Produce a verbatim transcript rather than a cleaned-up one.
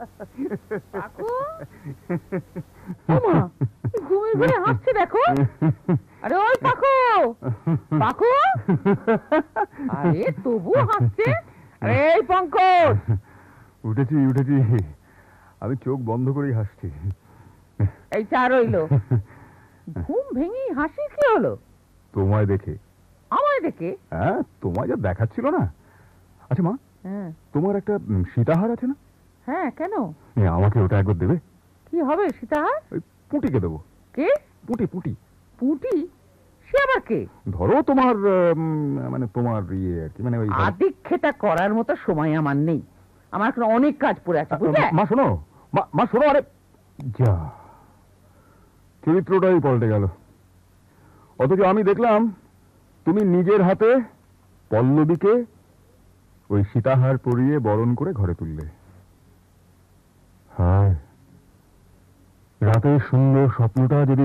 পাখু, ওমা, ঘুমিয়ে ঘুরে হাসছে দেখো। আরে ওই পাখু, পাখু, আরে তবু হাসছে। আরে এই পঙ্কজ, উঠেছি উঠেছি, আমি চোখ বন্ধ করেই হাসছি। এই চা রইলো। ঘুম ভেঙেই হাসি কি হলো? তোমায় দেখে। আমায় দেখে? হ্যাঁ, তোমায় যা দেখাচ্ছিল না। আচ্ছা মা, হ্যাঁ তোমার একটা উম, সীতাহার আছে না? হ্যাঁ, কেন? এ, আমাকে ওটা একবার দেবে? কি হবে সীতাহার? ওই পুঁটিকে দেবো। কে? পুঁটি পুঁটি। পুঁটি? সে আবার কে? ধরো তোমার উম, মানে তোমার ইয়ে আর কি, মানে ওই আদিক্ষেতা করার মতো সময় আমার নেই। আমার এখন অনেক কাজ পড়ে আছে, বুঝলে? মা শোনো, মা মা শোনো, আরে যা, চরিত্রটাই পাল্টে গেল। অথচ আমি দেখলাম তুমি নিজের হাতে পল্লবীকে ওই সীতাহার পরিয়ে বরণ করে ঘরে তুললে। হায়, রাতের সুন্দর স্বপ্নটা যদি